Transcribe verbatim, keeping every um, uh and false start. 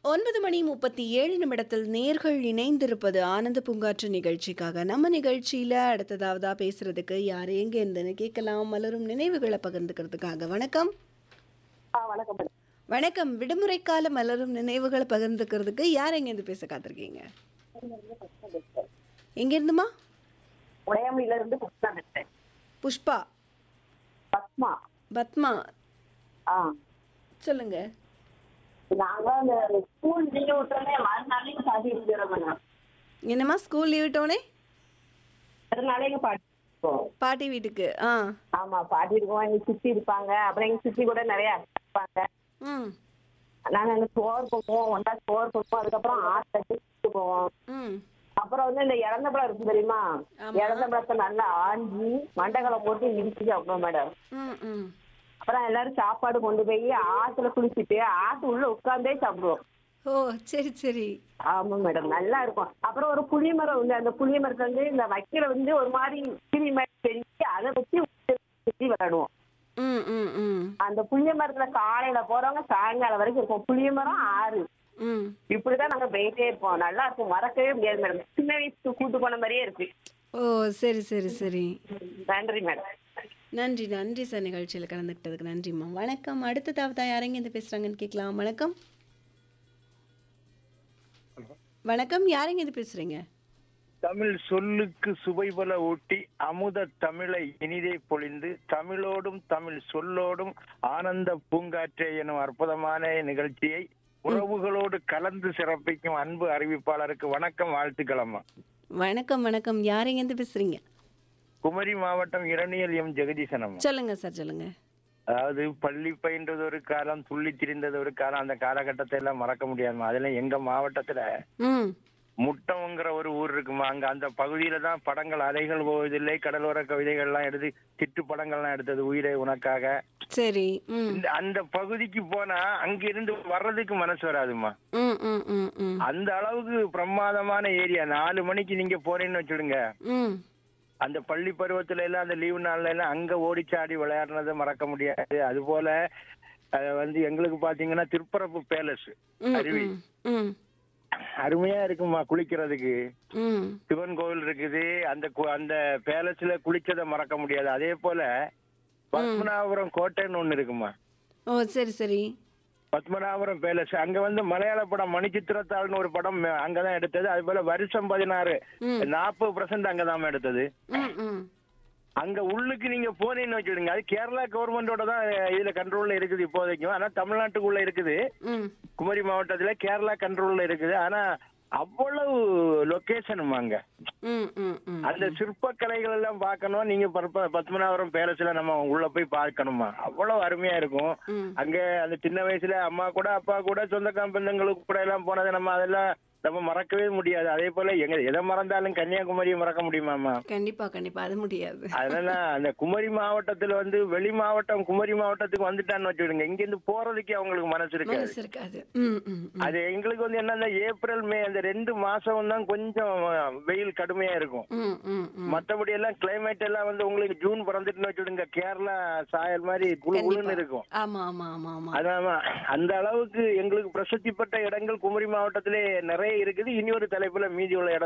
ஒன்பது மணி முப்பத்தி ஏழு நிமிடத்தில் நேர்கள் இணைந்திருப்பது ஆனந்த பூங்காற்று நிகழ்ச்சிக்காக. நம்ம நிகழ்ச்சியில அடுத்ததாவதா பேசுறதுக்கு யார் எங்க இருந்துன்னு கேட்கலாம். மலரும் நினைவுகளை பகிர்ந்துக்கிறதுக்காக. வணக்கம். ஆ வணக்கம் மேடம். வணக்கம். விடுமுறை கால மலரும் நினைவுகளை பகிர்ந்துக்கிறதுக்கு யார் எங்க இருந்து பேச காத்திருக்கீங்க? எங்க இருந்துமா? உடையாமையில இருந்து புஷ்பா பேசுறேன். புஷ்பா. பத்மா. பத்மா. ஆ சொல்லுங்க. நாங்க அந்த ஸ்கூல் லீவ் விட்டோன்னே மறுநாளைக்கு பாட்டி இருக்கிறோம் மேடம். என்னம்மா ஸ்கூல் லீவ் விட்டோனே மறுநாளைக்கு பாட்டி இருக்கோம். பாட்டி வீட்டுக்கு? ஆ. ஆமா பாட்டி இருக்கோம். எங்க சித்தி இருப்பாங்க. அப்புறம் எங்க சித்தி கூட நிறைய அக்கா இருப்பாங்க. ம். நாங்க அங்க சோறு போவோம், ஒன்றா சோறு போவோம். அதுக்கப்புறம் ஆட்டை கூட்டு போவோம். ம். அப்புறம் வந்து இந்த இறந்த பழம் இருக்கு தெரியுமா? ஆமா. இறந்த பழத்தை நல்லா ஆஞ்சி மண்டகளை போட்டு இடிச்சு சாப்பிடுவோம் மேடம். ம். ம். அப்புறம் எல்லாரும் சாப்பாடு கொண்டு போய் ஆத்துல குளிச்சுட்டு ஆத்து உள்ள உட்கார்ந்தே சாப்பிடுவோம். ஓ சரி சரி. ஆமா மேடம் நல்லா இருக்கும். அப்புறம் ஒரு புளிய மரம் வந்து அந்த புளிய மரத்துல வந்து இந்த வைக்கல வந்து ஒரு மாதிரி கிளி மாதிரி தெரிஞ்சு அதை வச்சு சுத்தி விளையாடுவோம். ம். ம். ம். அந்த புளிய மரத்துல காலையில போறவங்க சாயங்காலம் வரைக்கும் இருக்கும். புளிய மரம் ஆறு ம். இப்படிதான் நாங்க போயிட்டே இருப்போம். நல்லா இருக்கும். மறக்கவே முடியாது மேடம். சின்ன வயசுக்கு கூட்டு போன மாதிரியே இருக்கு. ஓ சரி சரி சரி. நன்றி மேடம். நன்றி நன்றி சார். நிகழ்ச்சியில் கலந்துக்கிட்டதுக்கு நன்றிம்மா. வணக்கம். அடுத்ததாவது யாரெங்க இருந்து பேசுறாங்கன்னு கேட்கலாம். வணக்கம். வணக்கம். யாரெங்க இருந்து பேசுறீங்க? தமிழ் சொல்லுக்கு சுவைபல ஊட்டி அமுத தமிழை இனிதே பொழிந்து தமிழோடும் தமிழ் சொல்லோடும் ஆனந்த பூங்காற்றே எனும் அற்புதமான நிகழ்ச்சியை உறவுகளோடு கலந்து சிறப்பிக்கும் அன்பு அறிவிப்பாளருக்கு வணக்கம், வாழ்த்துக்கள் அம்மா. வணக்கம் வணக்கம். யாரெங்க இருந்து பேசுறீங்க? குமரி மாவட்டம் இரணியல் எம் ஜெகதீசன் அம்மா. சொல்லுங்க சார் சொல்லுங்க. அதாவது பள்ளி பயின்றது ஒரு காலம், துள்ளி திரிந்தது ஒரு காலம். அந்த காலகட்டத்தை எல்லாம் மறக்க முடியாதுமா. அதுல எங்க மாவட்டத்துல ம். முட்டம்ங்கிற ஒரு ஊர் இருக்குமா. அங்க அந்த பகுதியில தான் படங்கள் அலைகள் போவதில்லை, கடலோர கவிதைகள்லாம் எடுத்து திட்டு படங்கள்லாம் எடுத்தது உயிரை உனக்காக. சரி. ம். இந்த அந்த பகுதிக்கு போனா அங்க இருந்து வர்றதுக்கு மனசு வராதுமா. ம். ம். ம். ம். அந்த அளவுக்கு பிரமாதமான ஏரியா. நாலு மணிக்கு நீங்க போறீங்கன்னு வச்சுடுங்க, ம். அந்த பள்ளி பருவத்துல எல்லாம் அந்த லீவு நாள்ல எல்லாம் அங்க ஓடிச்சாடி விளையாடுனதை மறக்க முடியாது. அது போல அஹ், வந்து எங்களுக்கு பாத்தீங்கன்னா திருப்பரப்பு பேலஸ் ம். அருவி ம். ம். அருமையா இருக்குமா குளிக்கிறதுக்கு. ம். சிவன் கோவில் இருக்குது. அந்த கு- அந்த பேலஸ்ல குளிச்சதை மறக்க முடியாது. அதே போல பத்மநாபபுரம் கோட்டைன்னு ஒண்ணு இருக்குமா. ஓ சரி சரி. பத்மநாபபுரம் பேலஸ் அங்க வந்து மலையாள படம் மணிச்சித்திரத்தாள்னு ஒரு படம் மே- அங்கதான் எடுத்தது. அது போல வருஷம் பதினாறு ம். நாற்பது பர்சன்ட் அங்கதான் எடுத்தது. ம். ம். அங்க உள்ளுக்கு நீங்க போனீங்கன்னு வச்சுடுங்க, அது கேரளா கவர்மெண்டோட தான் இதுல கண்ட்ரோல்ல இருக்குது இப்போதைக்கும். ஆனா தமிழ்நாட்டுக்குள்ள இருக்குது. ம். குமரி மாவட்டத்துல கேரளா கண்ட்ரோல்ல இருக்குது. ஆனா அவ்வளவு லொகேஷனும் அங்க ம். ம். ம். அந்த சிற்பக்கலைகள் எல்லாம் பார்க்கணும். நீங்க பற்ப- பத்மநாபபுரம் பேலஸ்ல நம்ம உள்ள போய் பார்க்கணுமா. அவ்வளவு அருமையா இருக்கும். ம். அங்க அந்த சின்ன வயசுல அம்மா கூட அப்பா கூட சொந்த பந்தங்களுக்கு கூட எல்லாம் போனது நம்ம அதெல்லாம் நம்ம மறக்கவே முடியாது. அதே போல எங்க எதை மறந்தாலும் கன்னியாகுமரியை மறக்க முடியுமாமா. கண்டிப்பா கண்டிப்பா அது முடியாது. அதனால அந்த குமரி மாவட்டத்துல வந்து வெளி மாவட்டம் குமரி மாவட்டத்துக்கு வந்துட்டான்னு வச்சுக்கிடுங்க, இங்க இருந்து போறதுக்கே அவங்களுக்கு மனசு இருக்காது. மனசு இருக்காது. ம். ம். ம். அது எங்களுக்கு வந்து என்னன்னா ஏப்ரல் மே அந்த ரெண்டு மாசம் தான் கொஞ்சம் வெயில் கடுமையா இருக்கும். ம். ம். ம். மத்தபடி எல்லாம் கிளைமேட் எல்லாம் வந்து உங்களுக்கு ஜூன் பிறந்துட்டுன்னு வச்சுடுங்க, கேரளா சாயல் மாதிரி குளு கண்டிப்பா. குளுன்னு இருக்கும். ஆமா ஆமா ஆமா ஆமா. அதான் அந்த அளவுக்கு எங்களுக்கு பிரசித்தி பெற்ற இடங்கள் குமரி மாவட்டத்திலே நிறைய இருக்குது. இனி ஒரு தலைப்புல மீதி உள்ள இடம்